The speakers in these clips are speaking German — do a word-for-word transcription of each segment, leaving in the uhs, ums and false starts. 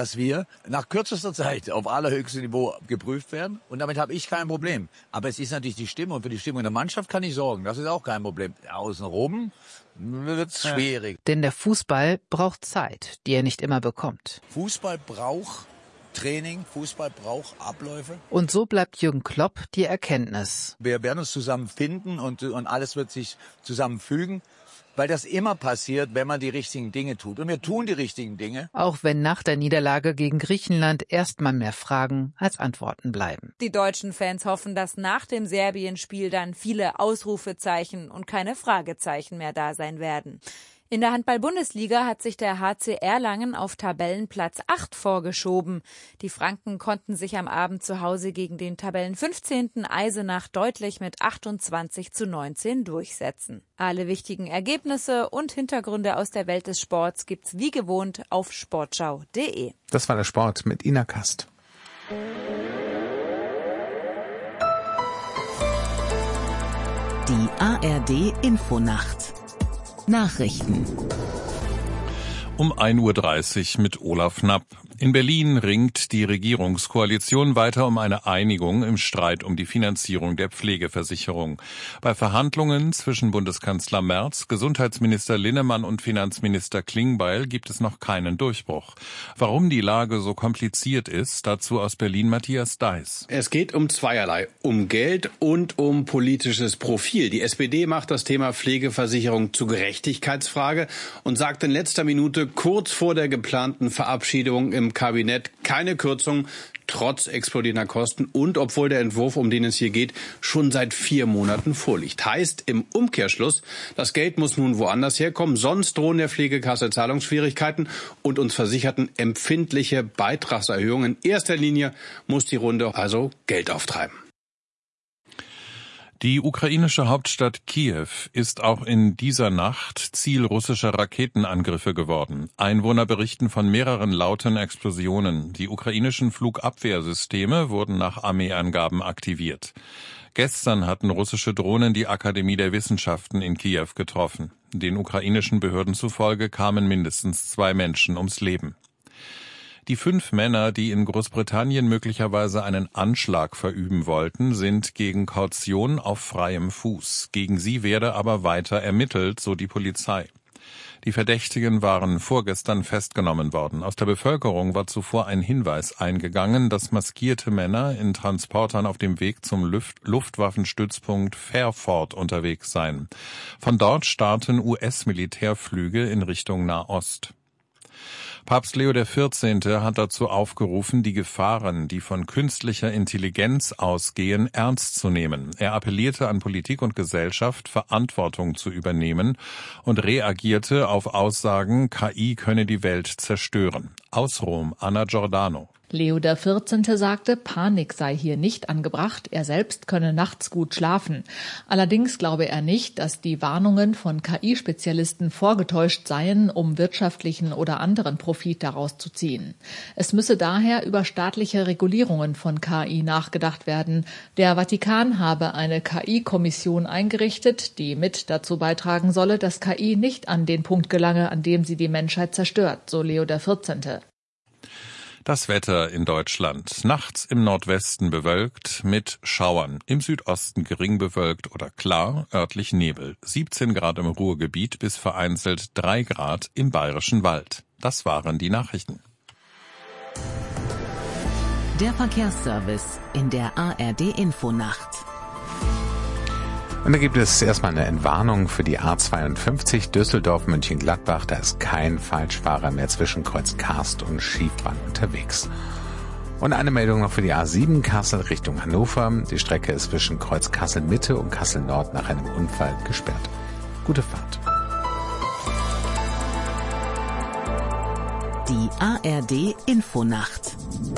dass wir nach kürzester Zeit auf allerhöchstem Niveau geprüft werden. Und damit habe ich kein Problem. Aber es ist natürlich die Stimmung. Für die Stimmung in der Mannschaft kann ich sorgen. Das ist auch kein Problem. Außenrum wird's schwierig. Denn der Fußball braucht Zeit, die er nicht immer bekommt. Fußball braucht Training, Fußball braucht Abläufe. Und so bleibt Jürgen Klopp die Erkenntnis. Wir werden uns zusammen finden und, und alles wird sich zusammenfügen. Weil das immer passiert, wenn man die richtigen Dinge tut. Und wir tun die richtigen Dinge. Auch wenn nach der Niederlage gegen Griechenland erstmal mehr Fragen als Antworten bleiben. Die deutschen Fans hoffen, dass nach dem Serbien-Spiel dann viele Ausrufezeichen und keine Fragezeichen mehr da sein werden. In der Handball-Bundesliga hat sich der H C Erlangen auf Tabellenplatz acht vorgeschoben. Die Franken konnten sich am Abend zu Hause gegen den Tabellenfünfzehnten Eisenach deutlich mit achtundzwanzig zu neunzehn durchsetzen. Alle wichtigen Ergebnisse und Hintergründe aus der Welt des Sports gibt's wie gewohnt auf sportschau punkt de. Das war der Sport mit Ina Kast. Die A R D-Infonacht. Nachrichten. Um ein Uhr dreißig mit Olaf Knapp. In Berlin ringt die Regierungskoalition weiter um eine Einigung im Streit um die Finanzierung der Pflegeversicherung. Bei Verhandlungen zwischen Bundeskanzler Merz, Gesundheitsminister Linnemann und Finanzminister Klingbeil gibt es noch keinen Durchbruch. Warum die Lage so kompliziert ist, dazu aus Berlin Matthias Deiß. Es geht um zweierlei, um Geld und um politisches Profil. Die S P D macht das Thema Pflegeversicherung zur Gerechtigkeitsfrage und sagt in letzter Minute kurz vor der geplanten Verabschiedung im Kabinett keine Kürzung, trotz explodierender Kosten und obwohl der Entwurf, um den es hier geht, schon seit vier Monaten vorliegt. Heißt im Umkehrschluss, das Geld muss nun woanders herkommen, sonst drohen der Pflegekasse Zahlungsschwierigkeiten und uns Versicherten empfindliche Beitragserhöhungen. In erster Linie muss die Runde also Geld auftreiben. Die ukrainische Hauptstadt Kiew ist auch in dieser Nacht Ziel russischer Raketenangriffe geworden. Einwohner berichten von mehreren lauten Explosionen. Die ukrainischen Flugabwehrsysteme wurden nach Armeeangaben aktiviert. Gestern hatten russische Drohnen die Akademie der Wissenschaften in Kiew getroffen. Den ukrainischen Behörden zufolge kamen mindestens zwei Menschen ums Leben. Die fünf Männer, die in Großbritannien möglicherweise einen Anschlag verüben wollten, sind gegen Kaution auf freiem Fuß. Gegen sie werde aber weiter ermittelt, so die Polizei. Die Verdächtigen waren vorgestern festgenommen worden. Aus der Bevölkerung war zuvor ein Hinweis eingegangen, dass maskierte Männer in Transportern auf dem Weg zum Luft- Luftwaffenstützpunkt Fairford unterwegs seien. Von dort starten U S-Militärflüge in Richtung Nahost. Papst Leo der Vierzehnte hat dazu aufgerufen, die Gefahren, die von künstlicher Intelligenz ausgehen, ernst zu nehmen. Er appellierte an Politik und Gesellschaft, Verantwortung zu übernehmen und reagierte auf Aussagen, K I könne die Welt zerstören. Aus Rom, Anna Giordano. Leo der Vierzehnte sagte, Panik sei hier nicht angebracht, er selbst könne nachts gut schlafen. Allerdings glaube er nicht, dass die Warnungen von K I-Spezialisten vorgetäuscht seien, um wirtschaftlichen oder anderen Profit daraus zu ziehen. Es müsse daher über staatliche Regulierungen von K I nachgedacht werden. Der Vatikan habe eine K I-Kommission eingerichtet, die mit dazu beitragen solle, dass K I nicht an den Punkt gelange, an dem sie die Menschheit zerstört, so Leo der Vierzehnte. Das Wetter in Deutschland. Nachts im Nordwesten bewölkt mit Schauern. Im Südosten gering bewölkt oder klar, örtlich Nebel. siebzehn Grad im Ruhrgebiet bis vereinzelt drei Grad im Bayerischen Wald. Das waren die Nachrichten. Der Verkehrsservice in der A R D-Infonacht. Und da gibt es erstmal eine Entwarnung für die A zweiundfünfzig Düsseldorf-München-Gladbach. Da ist kein Falschfahrer mehr zwischen Kreuz Karst und Schiefbahn unterwegs. Und eine Meldung noch für die A sieben Kassel Richtung Hannover. Die Strecke ist zwischen Kreuz Kassel Mitte und Kassel Nord nach einem Unfall gesperrt. Gute Fahrt. Die A R D-Infonacht.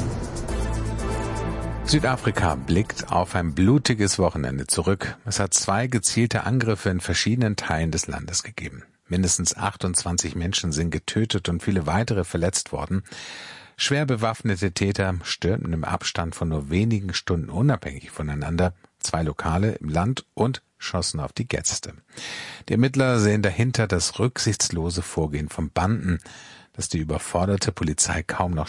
Südafrika blickt auf ein blutiges Wochenende zurück. Es hat zwei gezielte Angriffe in verschiedenen Teilen des Landes gegeben. Mindestens achtundzwanzig Menschen sind getötet und viele weitere verletzt worden. Schwer bewaffnete Täter stürmten im Abstand von nur wenigen Stunden unabhängig voneinander zwei Lokale im Land und schossen auf die Gäste. Die Ermittler sehen dahinter das rücksichtslose Vorgehen von Banden, das die überforderte Polizei kaum noch